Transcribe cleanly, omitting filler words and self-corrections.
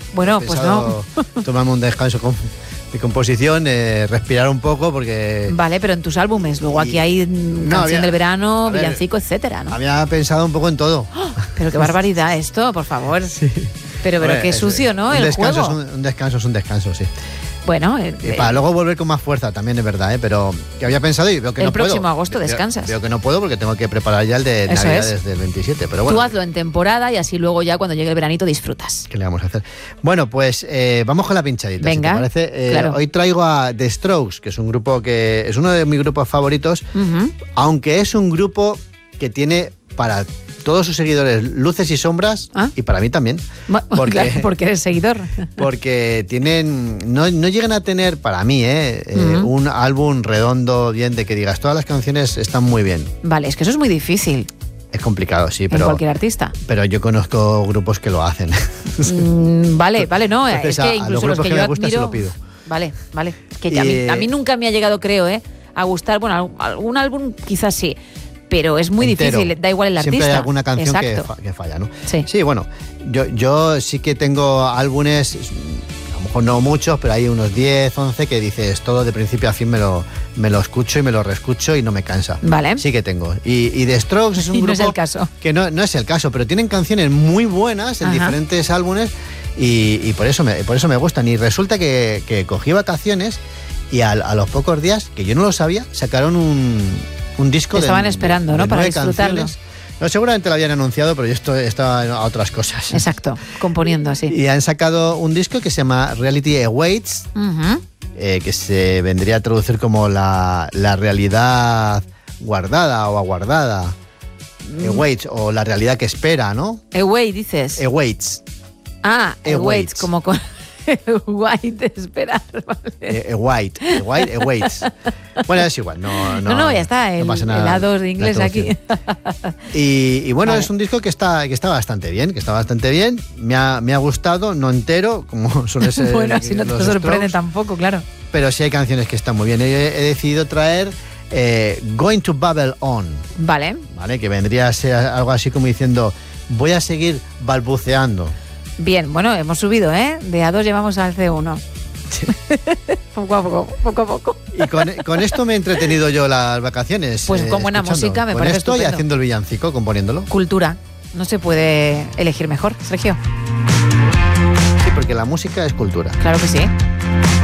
Bueno, pues no. Tomarme un descanso de composición, respirar un poco porque... Vale, pero en tus álbumes, luego aquí hay canción del verano, villancico, etcétera, ¿no? Había pensado un poco en todo. ¡Oh! Pero qué barbaridad esto, por favor. Sí. Pero qué sucio, ¿no? El juego. Un descanso es un descanso, sí. Bueno, y para luego volver con más fuerza también, es verdad, pero que había pensado y veo que no puedo. El próximo agosto descansas. Veo que no puedo porque tengo que preparar ya el de Navidad desde el 27, pero bueno. Tú hazlo en temporada y así luego ya cuando llegue el veranito disfrutas. ¿Qué le vamos a hacer? Bueno, pues vamos con la pinchadita. Venga, si te parece. claro. Hoy traigo a The Strokes, que es un grupo que es uno de mis grupos favoritos, aunque es un grupo que tiene para todos sus seguidores luces y sombras, y para mí también. Porque eres seguidor. Porque tienen, no llegan a tener, para mí, un álbum redondo, bien, de que digas, todas las canciones están muy bien. Vale, es que eso es muy difícil. Es complicado, sí, pero... En cualquier artista. Pero yo conozco grupos que lo hacen. Vale, no, entonces, es que incluso los que yo gusta, admiro... se lo pido. Vale, que a mí nunca me ha llegado, creo, a gustar, bueno, algún álbum quizás sí, pero es muy difícil, da igual el artista. Siempre hay alguna canción que falla, ¿no? Sí, bueno, yo sí que tengo álbumes, a lo mejor no muchos, pero hay unos 10, 11 que dices, todo de principio a fin me lo escucho y me lo reescucho y no me cansa. Vale. Sí que tengo. Y The Strokes es un grupo no es el caso. Que no es el caso, pero tienen canciones muy buenas en diferentes álbumes y por eso me gustan. Y resulta que cogí vacaciones y a los pocos días, que yo no lo sabía, sacaron un disco que estaban esperando, ¿no? Para disfrutarlo. No, seguramente lo habían anunciado, pero yo estaba a otras cosas. Exacto, componiendo así. Y han sacado un disco que se llama Reality Awaits, que se vendría a traducir como la realidad guardada o aguardada. Awaits, o la realidad que espera, ¿no? Await, dices. Awaits. Ah, awaits, como con... White, esperar, vale. White, awaits. Bueno, es igual, no, ya está, no pasa nada, el A2 de inglés aquí. Y bueno, es un disco que está bastante bien, me ha gustado, no entero, como suele ser. Bueno, así no te sorprende Strokes, tampoco, claro. Pero sí hay canciones que están muy bien. He decidido traer Going to Babble On. Vale, que vendría a ser algo así como diciendo, voy a seguir balbuceando. Bien, bueno, hemos subido, De A2 llevamos al C1. Sí. poco a poco. Y con esto me he entretenido yo las vacaciones. Pues con buena música, me parece estupendo. Con esto y haciendo el villancico, componiéndolo. Cultura. No se puede elegir mejor, Sergio. Sí, porque la música es cultura. Claro que sí.